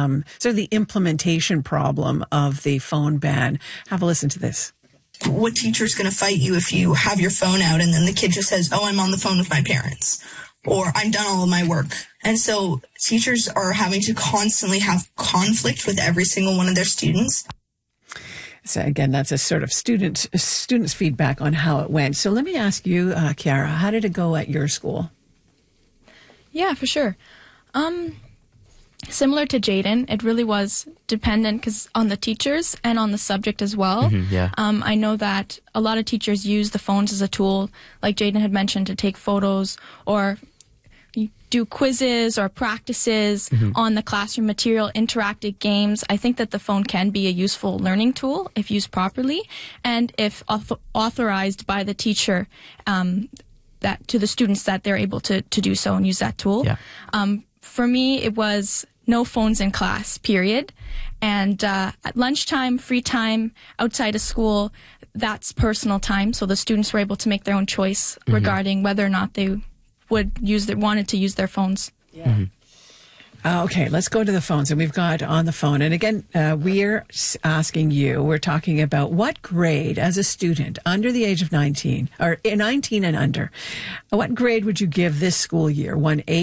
sort of the implementation problem of the phone ban. Have a listen to this. What teacher's going to fight you if you have your phone out and then the kid just says, oh, I'm on the phone with my parents, or I'm done all of my work? And so teachers are having to constantly have conflict with every single one of their students. So again, that's a sort of students' feedback on how it went. So let me ask you, Kiara, how did it go at your school? Yeah, for sure. Similar to Jaden, it really was dependent on the teachers and on the subject as well. I know that a lot of teachers use the phones as a tool, like Jaden had mentioned, to take photos or do quizzes or practices on the classroom material, interactive games. I think that the phone can be a useful learning tool if used properly and if authorized by the teacher that to the students that they're able to do so and use that tool. For me, it was no phones in class, period. And at lunchtime, free time, outside of school, that's personal time. So the students were able to make their own choice regarding whether or not they wanted to use their phones. Okay, let's go to the phones. And we've got on the phone. And again, we're asking you, we're talking about what grade as a student under the age of 19, or 19 and under, what grade would you give this school year?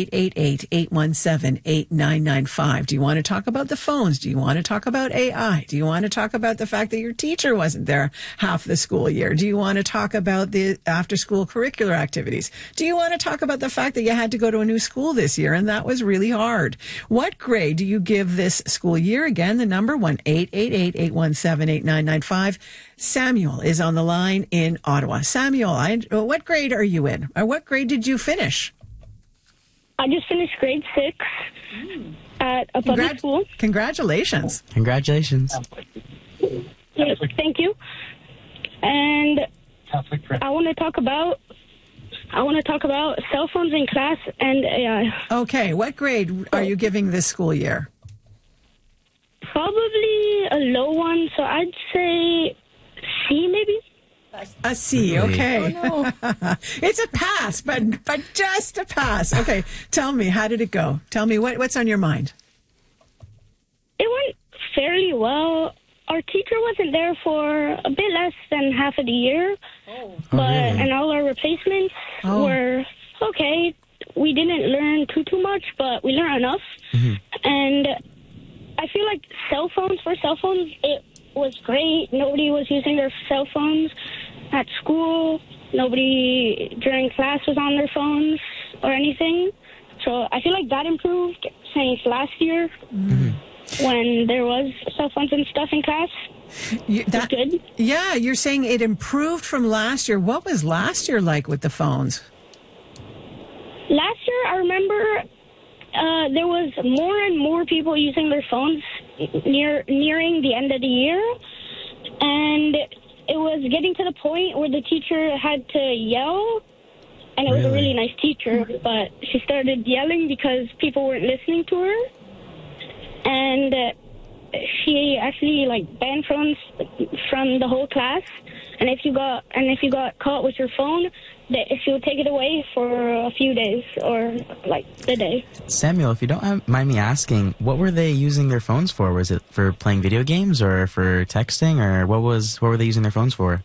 1-888-817-8995. Do you want to talk about the phones? Do you want to talk about AI? Do you want to talk about the fact that your teacher wasn't there half the school year? Do you want to talk about the after-school curricular activities? Do you want to talk about the fact that you had to go to a new school this year and that was really hard? What grade do you give this school year? Again, the number 1-888-817-8995. Samuel is on the line in Ottawa. Samuel, what grade are you in? Or what grade did you finish? I just finished grade 6 at a public school. Congratulations. Congratulations. Yes, thank you. And I want to talk about cell phones in class and AI. Okay, what grade are you giving this school year? Probably a low one, so I'd say C maybe. A C, okay. Oh, no. It's a pass, but just a pass. Okay, tell me, how did it go? Tell me, what's on your mind? It went fairly well. Our teacher wasn't there for a bit less than half of the year, and all our replacements were okay. We didn't learn too much, but we learned enough. And I feel like for cell phones, it was great. Nobody was using their cell phones at school. Nobody during class was on their phones or anything. So I feel like that improved since last year. When there was cell phones and stuff in class. That's good. Yeah, you're saying it improved from last year. What was last year like with the phones? Last year, I remember there was more and more people using their phones nearing the end of the year. And it was getting to the point where the teacher had to yell. And it was a really nice teacher, but she started yelling because people weren't listening to her. And she actually banned phones from the whole class. And if you got caught with your phone, she would take it away for a few days or the day. Samuel, if you don't mind me asking, what were they using their phones for? Was it for playing video games or for texting, or what were they using their phones for?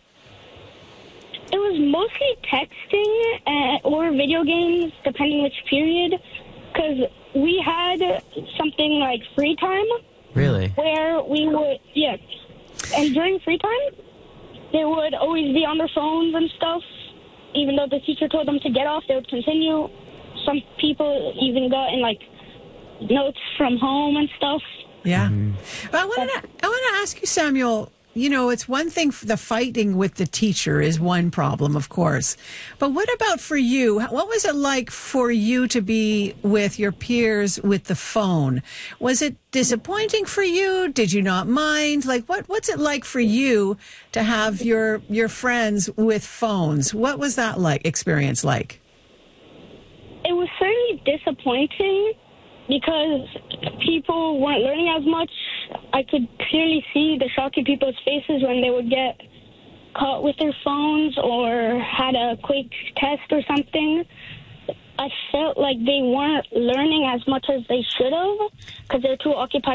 It was mostly texting or video games, depending which period. Because we had something like free time. Really? Where we would, yes. And during free time, they would always be on their phones and stuff. Even though the teacher told them to get off, they would continue. Some people even got in notes from home and stuff. Yeah. Well, I want to ask you, Samuel. You know, it's one thing, the fighting with the teacher is one problem, of course. But what about for you? What was it like for you to be with your peers with the phone? Was it disappointing for you? Did you not mind? What's it like for you to have your friends with phones? What was that experience like? It was certainly disappointing because people weren't learning as much. I could clearly see the shock in people's faces when they would get caught with their phones or had a quick test or something. I felt like they weren't learning as much as they should have because they're too occupied